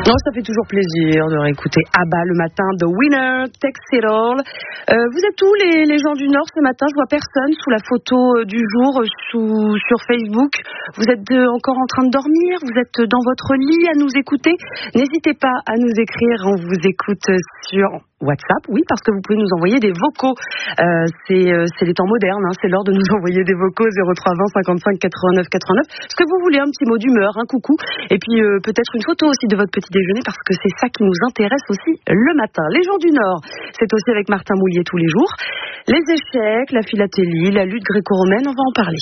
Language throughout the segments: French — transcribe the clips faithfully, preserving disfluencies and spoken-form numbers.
Non, ça fait toujours plaisir de réécouter ABBA le matin, The Winner Takes It All. Euh, vous êtes où les, les gens du Nord ce matin? Je vois personne sous la photo du jour sous, sur Facebook. Vous êtes euh, encore en train de dormir? Vous êtes dans votre lit à nous écouter? N'hésitez pas à nous écrire, on vous écoute sur WhatsApp, oui, parce que vous pouvez nous envoyer des vocaux. Euh, c'est, euh, c'est les temps modernes, hein, c'est l'heure de nous envoyer des vocaux zéro trois vingt cinquante-cinq quatre-vingt-neuf quatre-vingt-neuf. Ce que vous voulez, un petit mot d'humeur, un coucou, et puis euh, peut-être une photo aussi de votre petit déjeuner, parce que c'est ça qui nous intéresse aussi le matin. Les gens du Nord, c'est aussi avec Martin Moulier tous les jours. Les échecs, la philatélie, la lutte gréco-romaine, on va en parler.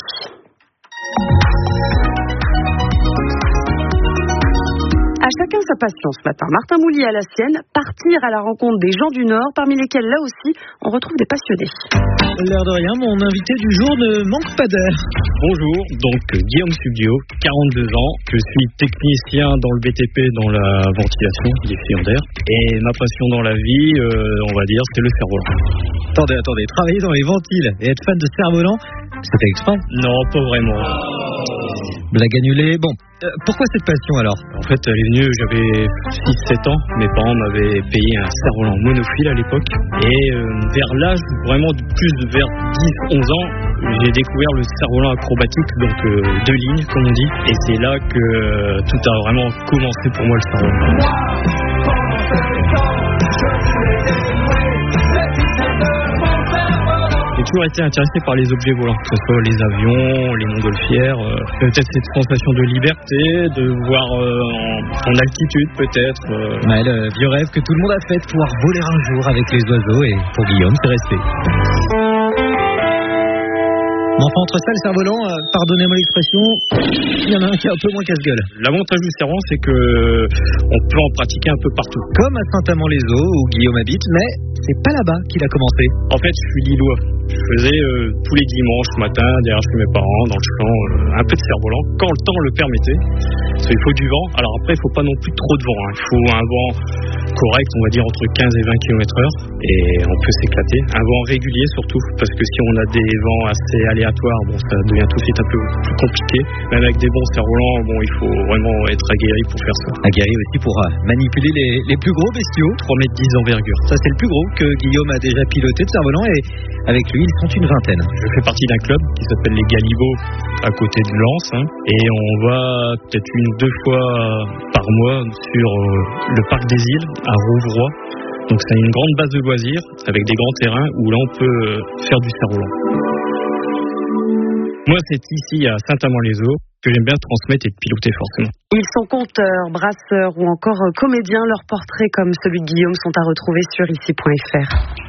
À chacun sa passion ce matin. Martin Moulier à la sienne, partir à la rencontre des gens du Nord, parmi lesquels là aussi on retrouve des passionnés. L'air de rien, mon invité du jour ne manque pas d'air. Bonjour, donc Guillaume Subdio, quarante-deux ans. Je suis technicien dans le B T P, dans la ventilation, diffusion d'air. Et ma passion dans la vie, euh, on va dire, c'est le cerf-volant. Attendez, attendez, travailler dans les ventiles et être fan de cerf-volant, c'était exprès? Non, pas vraiment. Blague annulée. Bon, euh, pourquoi cette passion alors? En fait, elle est venue, j'avais six sept ans. Mes parents m'avaient payé un cerf-volant monophile à l'époque. Et euh, vers l'âge, vraiment de plus de vers dix onze ans, j'ai découvert le cerf-volant acrobatique, donc euh, deux lignes, comme on dit. Et c'est là que euh, tout a vraiment commencé pour moi, le cerf-volant. J'ai toujours été intéressé par les objets volants, que ce soit les avions, les montgolfières, euh, peut-être cette sensation de liberté, de voir euh, en, en altitude peut-être. Euh... Ouais, le vieux rêve que tout le monde a fait, de pouvoir voler un jour avec les oiseaux, et pour Guillaume, c'est resté. Enfin, entre ça et le cerf-volant, euh, pardonnez-moi l'expression, il y en a un qui est un peu moins casse-gueule. L'avantage du cerf-volant, c'est que on peut en pratiquer un peu partout. Comme à Saint-Amand-les-Eaux, où Guillaume habite, mais c'est pas là-bas qu'il a commencé. En fait, je suis lillois. Je faisais euh, tous les dimanches matin, derrière chez mes parents, dans le champ, euh, un peu de cerf-volant, quand le temps le permettait. Parce qu'il faut du vent. Alors après, il ne faut pas non plus trop de vent. Hein. Il faut un vent correct, on va dire entre quinze et vingt kilomètres heure, et on peut s'éclater. Un vent régulier surtout, parce que si on a des vents assez aléatoires, bon, ça devient tout de suite un peu plus compliqué. Même avec des bons cerfs-volants, bon, il faut vraiment être aguerri pour faire ça. Aguerri aussi pour uh, manipuler les, les plus gros bestiaux. trois mètres dix d'envergure. Ça, c'est le plus gros que Guillaume a déjà piloté de cerf-volant, et avec lui, ils sont une vingtaine. Je fais partie d'un club qui s'appelle les Galibots, à côté de Lens, hein, et on va peut-être une ou deux fois par mois sur euh, le parc des îles à Rouvroy. Donc c'est une grande base de loisirs avec des grands terrains où là on peut euh, faire du cerf-volant. Moi, c'est ici à Saint-Amand-les-Eaux que j'aime bien transmettre et de piloter forcément. Ils sont conteurs, brasseurs ou encore comédiens. Leurs portraits comme celui de Guillaume sont à retrouver sur ici point f r.